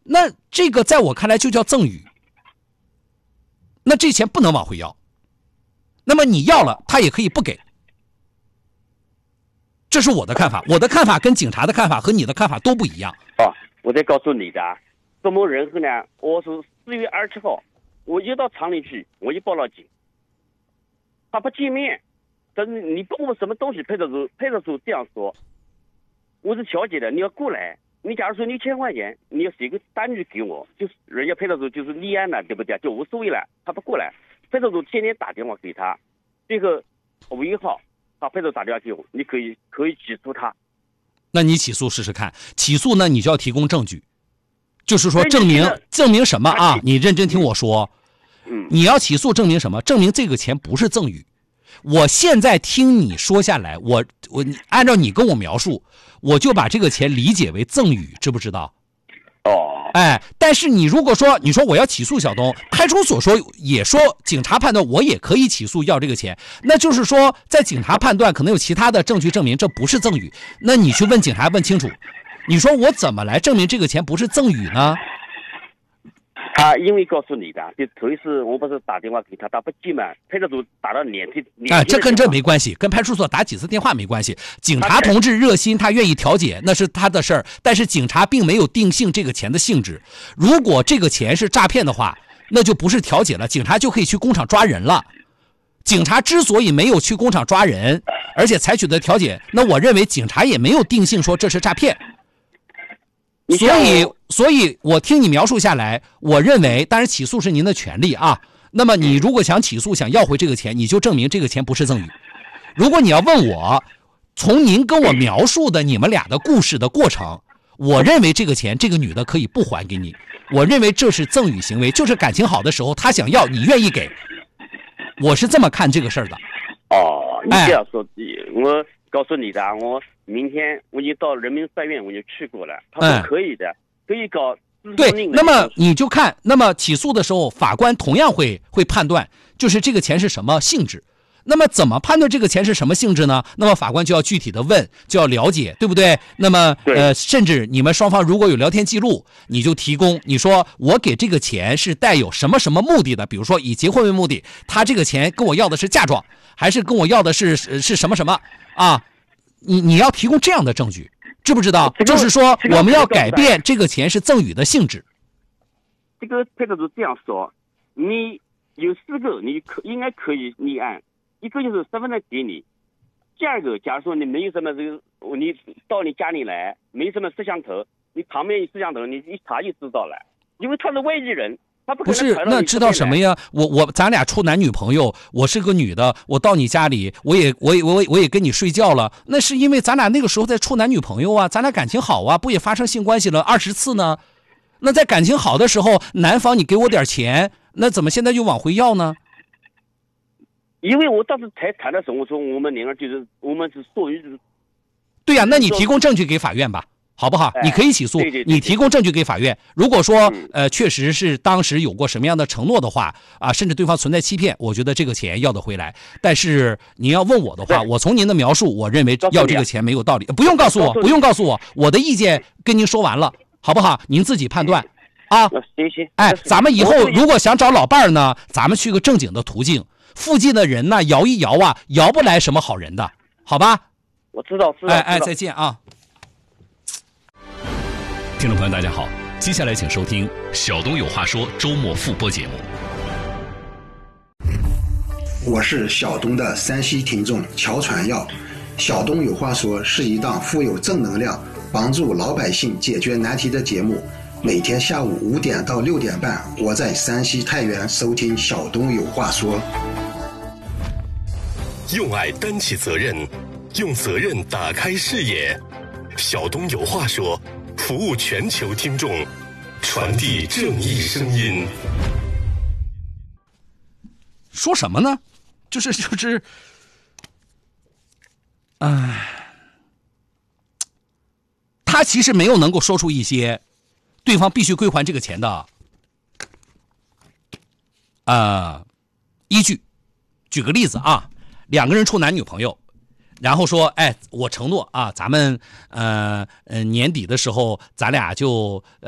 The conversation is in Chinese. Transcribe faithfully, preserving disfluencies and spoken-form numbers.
那这个在我看来就叫赠与，那这钱不能往回要。那么你要了，他也可以不给。这是我的看法，我的看法跟警察的看法和你的看法都不一样。 哦，我再告诉你的啊，这么人后呢，我是四月二十号，我一到厂里去，我就报了警。他不见面，但是你不问什么东西，派出所派出所这样说，我是调解的，你要过来。你假如说六千块钱，你要写个单据给我，就是人家派出所就是立案了，对不对？就无所谓了。他不过来，派出所天天打电话给他，这个五一号。他派出所打电话给我，你可以可以起诉他。 那你起诉试试看，起诉呢你就要提供证据，就是说证明证明什么啊？你认真听我说， 嗯， 你要起诉证明什么？证明这个钱不是赠与。我现在听你说下来，我我按照你跟我描述，我就把这个钱理解为赠与，知不知道？ 哦， 哎，但是你如果说你说我要起诉小东，派出所说也说警察判断我也可以起诉要这个钱，那就是说在警察判断可能有其他的证据证明这不是赠与，那你去问警察问清楚，你说我怎么来证明这个钱不是赠与呢？ 他因为告诉你的，就头一次我不是打电话给他，他不接嘛，派出所打了两天， 啊，这跟这没关系，跟派出所打几次电话没关系。警察同志热心，他愿意调解，那是他的事儿。但是警察并没有定性这个钱的性质。如果这个钱是诈骗的话，那就不是调解了，警察就可以去工厂抓人了。警察之所以没有去工厂抓人，而且采取的调解，那我认为警察也没有定性说这是诈骗。所以，所以我听你描述下来，我认为，当然起诉是您的权利啊。那么你如果想起诉，想要回这个钱，你就证明这个钱不是赠与。如果你要问我，从您跟我描述的你们俩的故事的过程，我认为这个钱这个女的可以不还给你，我认为这是赠与行为，就是感情好的时候她想要，你愿意给，我是这么看这个事儿的。 哦，你这样说，哎、我告诉你的，我明天我就到人民法院，我就去过了，他说可以的，嗯、可以搞。 对，那么你就看，那么起诉的时候，法官同样会会判断，就是这个钱是什么性质。那么怎么判断这个钱是什么性质呢？那么法官就要具体的问，就要了解，对不对？那么呃，甚至你们双方如果有聊天记录，你就提供，你说我给这个钱是带有什么什么目的的，比如说以结婚为目的，他这个钱跟我要的是嫁妆，还是跟我要的是是什么什么啊？你你要提供这样的证据。知不知道？就是说，我们要改变这个钱是赠与的性质。 这个派出所这样说，你有四个，你可应该可以立案。一个就是身份证给你，第二个，假如说你没有什么这个，你到你家里来没什么摄像头，你旁边有摄像头，你一查就知道了，因为他是外地人。 不是，那知道什么呀？我我咱俩处男女朋友，我是个女的，我到你家里，我也我也我我也跟你睡觉了，那是因为咱俩那个时候在处男女朋友啊，咱俩感情好啊，不也发生性关系了二十次呢？那在感情好的时候，男方你给我点钱，那怎么现在又往回要呢？ 因为我当时才谈的时候，我说我们两个就是我们是属于， 对呀、啊，那你提供证据给法院吧。好不好？ 哎、 你可以起诉， 对对对对你提供证据给法院。如果说、 嗯、 呃确实是当时有过什么样的承诺的话啊，甚至对方存在欺骗，我觉得这个钱要得回来。但是你要问我的话，我从您的描述，我认为要这个钱没有道理。不用告诉我，不用告诉我，我的意见跟您说完了，好不好？您自己判断啊。 行行。 哎，咱们以后如果想找老伴儿呢，咱们去个正经的途径，附近的人呢摇一摇啊，摇不来什么好人的，好吧？ 我知道，知道。 哎哎，再见啊。 听众朋友大家好，接下来请收听小东有话说周末复播节目。 我是小东的山西听众乔传耀。小东有话说是一档富有正能量，帮助老百姓解决难题的节目。每天下午五点到六点半，我在山西太原收听小东有话说。 用爱担起责任，用责任打开视野。小东有话说，服务全球听众，传递正义声音。 说什么呢？就是就是，唉，他其实没有能够说出一些对方必须归还这个钱的啊、呃、依据。举个例子啊，两个人处男女朋友。然后说，哎，我承诺啊，咱们呃呃年底的时候，咱俩就。呃